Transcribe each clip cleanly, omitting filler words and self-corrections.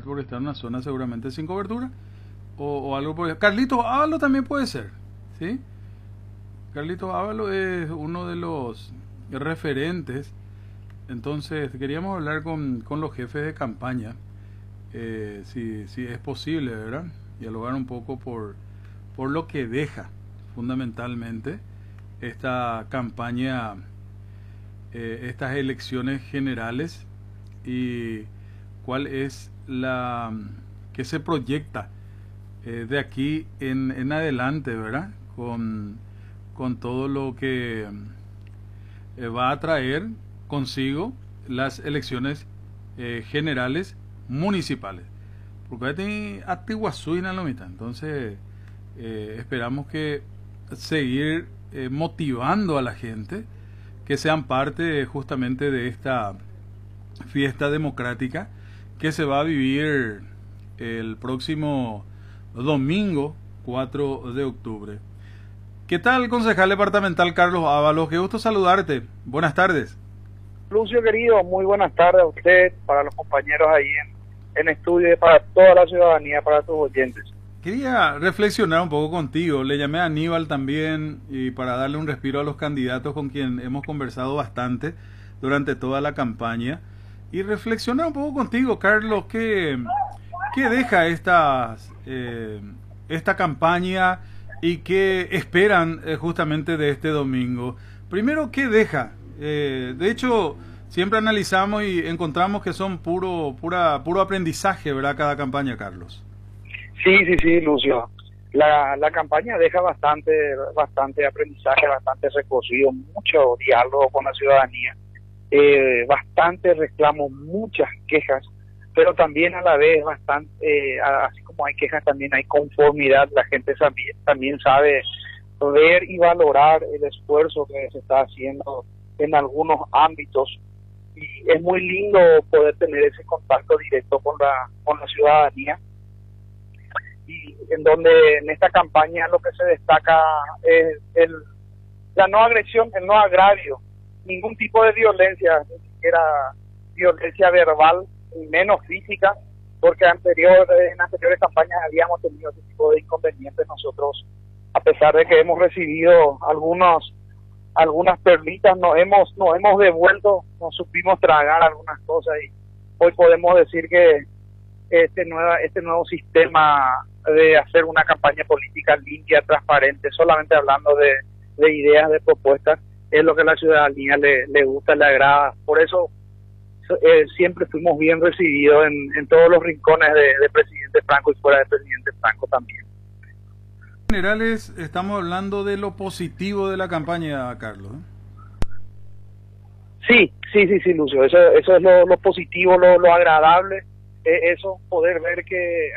porque está en una zona seguramente sin cobertura, o algo por el... Carlitos Ábalos también puede ser, ¿sí? Carlitos Ábalos es uno de los referentes. Entonces queríamos hablar con los jefes de campaña, si es posible, ¿verdad? Dialogar un poco por lo que deja fundamentalmente esta campaña, estas elecciones generales, y cuál es la que se proyecta de aquí en adelante, ¿verdad? Con todo lo que va a traer consigo las elecciones generales municipales. Porque hay Atiguazú y Nalomita. Entonces, esperamos que seguir motivando a la gente que sean parte justamente de esta fiesta democrática que se va a vivir el próximo domingo 4 de octubre. ¿Qué tal, concejal departamental Carlos Ábalos? Qué gusto saludarte. Buenas tardes. Lucio, querido, muy buenas tardes a usted, para los compañeros ahí en estudio y para toda la ciudadanía, para tus oyentes. Quería reflexionar un poco contigo. Le llamé a Aníbal también, y para darle un respiro a los candidatos con quien hemos conversado bastante durante toda la campaña, y reflexionar un poco contigo, Carlos, ¿qué deja esta campaña y qué esperan justamente de este domingo? Primero, ¿qué deja? De hecho, siempre analizamos y encontramos que son puro aprendizaje, ¿verdad? Cada campaña, Carlos. Sí, Lucio. La campaña deja bastante aprendizaje, bastante recorrido, mucho diálogo con la ciudadanía, bastante reclamos, muchas quejas, pero también a la vez bastante, así como hay quejas, también hay conformidad. La gente también sabe ver y valorar el esfuerzo que se está haciendo en algunos ámbitos, y es muy lindo poder tener ese contacto directo con la ciudadanía, y en donde en esta campaña lo que se destaca es la no agresión, el no agravio, ningún tipo de violencia, ni siquiera violencia verbal, ni menos física, porque en anteriores campañas habíamos tenido ese tipo de inconvenientes. Nosotros, a pesar de que hemos recibido algunas perlitas, nos hemos devuelto, nos supimos tragar algunas cosas, y hoy podemos decir que este nuevo sistema de hacer una campaña política limpia, transparente, solamente hablando de ideas, de propuestas, es lo que a la ciudadanía le gusta, le agrada. Por eso siempre fuimos bien recibidos en todos los rincones de Presidente Franco y fuera de Presidente Franco también. En generales, estamos hablando de lo positivo de la campaña, Carlos. Sí, Lucio. Eso es lo positivo, lo agradable. Eso, poder ver que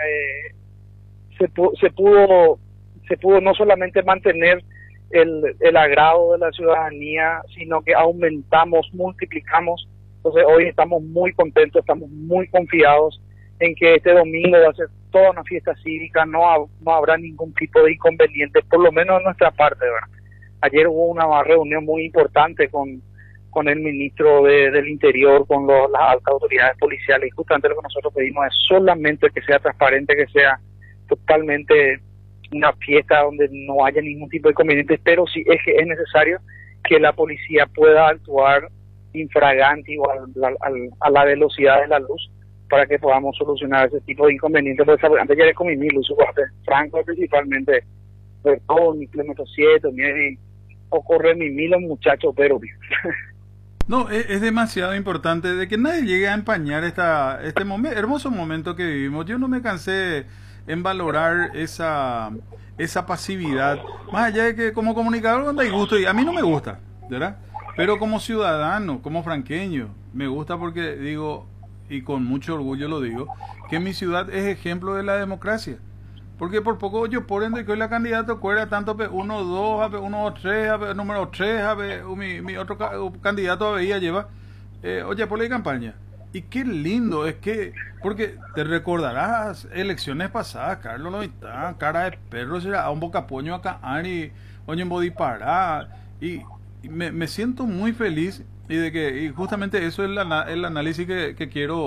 se pudo no solamente mantener el agrado de la ciudadanía, sino que aumentamos, multiplicamos. Entonces hoy estamos muy contentos, estamos muy confiados en que este domingo va a ser toda una fiesta cívica, no habrá ningún tipo de inconveniente, por lo menos de nuestra parte, ¿verdad? Ayer hubo una reunión muy importante con el ministro del Interior, con las altas autoridades policiales, y justamente lo que nosotros pedimos es solamente que sea transparente, que sea totalmente una fiesta donde no haya ningún tipo de inconveniente, pero sí es necesario que la policía pueda actuar infraganti o a la velocidad de la luz, para que podamos solucionar ese tipo de inconvenientes. Porque antes ya con mi luz, Franco principalmente, todo mi kilómetro 7, ocurre los muchachos, pero no, es demasiado importante de que nadie llegue a empañar este hermoso momento que vivimos. Yo no me cansé en valorar esa pasividad, más allá de que como comunicador cuando hay gusto, y a mí no me gusta, ¿verdad? Pero como ciudadano, como franqueño, me gusta porque digo, y con mucho orgullo lo digo, que mi ciudad es ejemplo de la democracia. Porque por poco yo por ende que hoy la candidata fuera tanto 1, 2, 1, 3, número 3, mi otro candidato veía lleva, oye, por la campaña. Y qué lindo es que, porque te recordarás elecciones pasadas, Carlos Lovitán, cara de perro, será a un bocapoño acá, Ari, oye, en Bodipará, y me siento muy feliz, y justamente eso es el análisis que quiero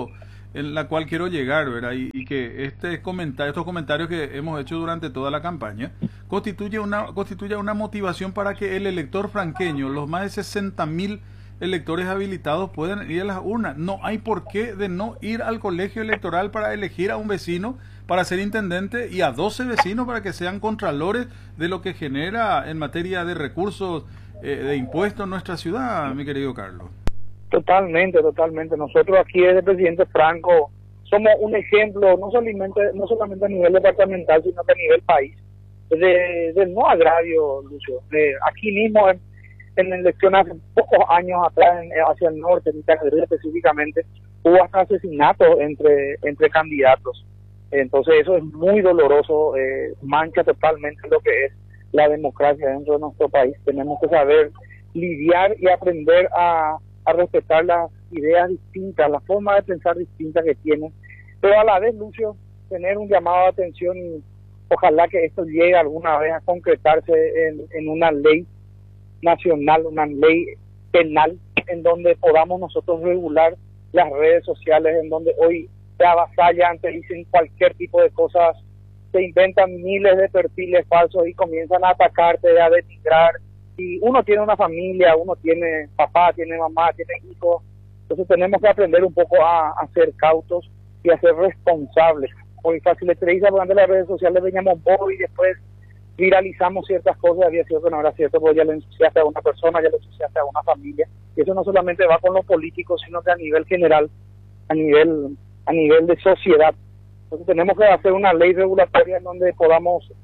en la cual quiero llegar, ¿verdad? Y que estos comentarios que hemos hecho durante toda la campaña constituye una motivación para que el elector franqueño, los más de 60.000 electores habilitados, puedan ir a las urnas. No hay por qué de no ir al colegio electoral para elegir a un vecino para ser intendente y a 12 vecinos para que sean contralores de lo que genera en materia de recursos de impuestos en nuestra ciudad, mi querido Carlos. Totalmente, totalmente. Nosotros aquí desde el presidente Franco somos un ejemplo, no solamente a nivel departamental, sino que a nivel país, del no agravio, Lucio. Aquí mismo, en elecciones hace pocos años atrás, hacia el norte, en Itagüí específicamente, hubo hasta asesinatos entre candidatos. Entonces eso es muy doloroso, mancha totalmente lo que es la democracia dentro de nuestro país. Tenemos que saber lidiar y aprender a respetar las ideas distintas, la forma de pensar distinta que tienen, pero a la vez, Lucio, tener un llamado de atención y ojalá que esto llegue alguna vez a concretarse en una ley nacional, una ley penal, en donde podamos nosotros regular las redes sociales, en donde hoy se avasallan, te dicen cualquier tipo de cosas, se inventan miles de perfiles falsos y comienzan a atacarte, a denigrar. Y uno tiene una familia, uno tiene papá, tiene mamá, tiene hijos, entonces tenemos que aprender un poco a ser cautos y a ser responsables. Muy fácil le dice de las redes sociales, veníamos y después viralizamos ciertas cosas, había sido que no era cierto, porque ya le ensuciaste a una persona, ya le ensuciaste a una familia, y eso no solamente va con los políticos, sino que a nivel general, a nivel de sociedad. Entonces tenemos que hacer una ley regulatoria en donde podamos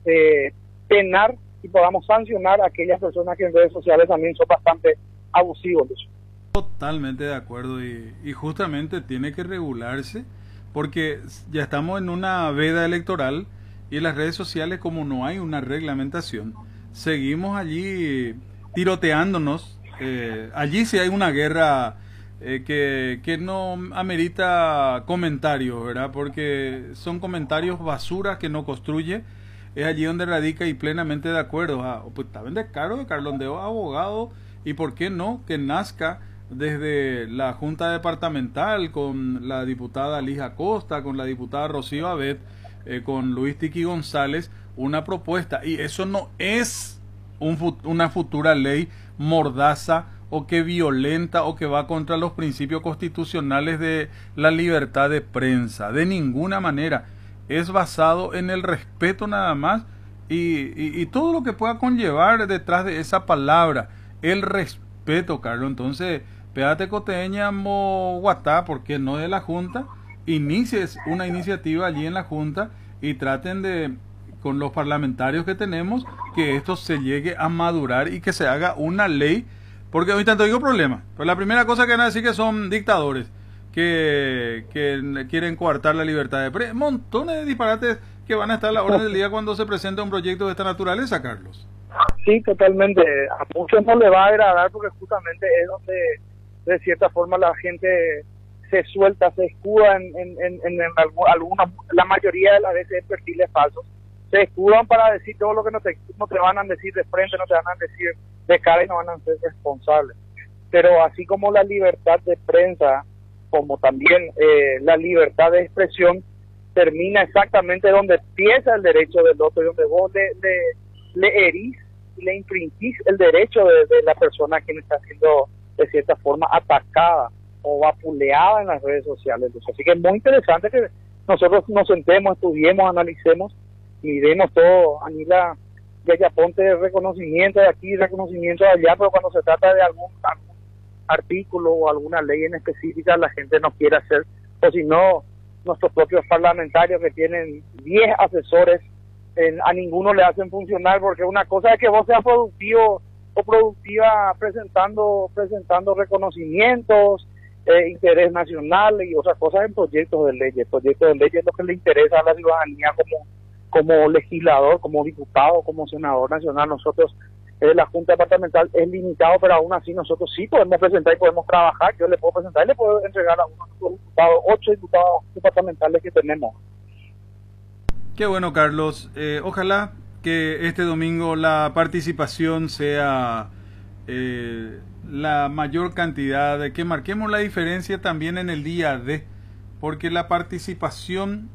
penar y podamos sancionar a aquellas personas que en redes sociales también son bastante abusivos. Totalmente de acuerdo, y justamente tiene que regularse porque ya estamos en una veda electoral y en las redes sociales, como no hay una reglamentación, seguimos allí tiroteándonos. Allí sí hay una guerra que no amerita comentarios, ¿verdad? Porque son comentarios basuras que no construye. Es allí donde radica, y plenamente de acuerdo. Pues está bien de caro de Carlondeo, abogado, y por qué no que nazca desde la Junta Departamental con la diputada Lija Costa, con la diputada Rocío Abet, con Luis Tiki González, una propuesta. Y eso no es una futura ley mordaza o que violenta o que va contra los principios constitucionales de la libertad de prensa. De ninguna manera. Es basado en el respeto nada más y todo lo que pueda conllevar detrás de esa palabra, el respeto, Carlos. Entonces, pégate coteña mo guatá, porque no de la Junta, inicies una iniciativa allí en la Junta y traten de, con los parlamentarios que tenemos, que esto se llegue a madurar y que se haga una ley, porque hoy tanto digo problema, pues la primera cosa que van a decir que son dictadores, que quieren coartar la libertad de prensa, montones de disparates que van a estar a la orden del día cuando se presenta un proyecto de esta naturaleza, Carlos. Sí, totalmente. A muchos no le va a agradar porque justamente es donde de cierta forma la gente se suelta, se escuda en alguna, la mayoría de las veces en perfiles falsos, se escudan para decir todo lo que no te van a decir de frente, no te van a decir de cara y no van a ser responsables. Pero así como la libertad de prensa, como también la libertad de expresión, termina exactamente donde empieza el derecho del otro, y donde vos le herís y le infringís el derecho de la persona quien está siendo de cierta forma atacada o vapuleada en las redes sociales. Entonces, así que es muy interesante que nosotros nos sentemos, estudiemos, analicemos y demos todo. Anila ya ponte reconocimiento de aquí, reconocimiento de allá, pero cuando se trata de algún artículo o alguna ley en específica, la gente no quiere hacer, o si no, nuestros propios parlamentarios que tienen 10 asesores, a ninguno le hacen funcionar, porque una cosa es que vos seas productivo o productiva presentando reconocimientos, interés nacional, y otras cosas en proyectos de leyes. Proyectos de leyes es lo que le interesa a la ciudadanía como legislador, como diputado, como senador nacional. Nosotros, la Junta Departamental es limitado, pero aún así nosotros sí podemos presentar y podemos trabajar. Yo le puedo presentar y le puedo entregar a uno de los diputados, 8 diputados departamentales que tenemos. Qué bueno, Carlos. Ojalá que este domingo la participación sea la mayor cantidad, de que marquemos la diferencia también en el día porque la participación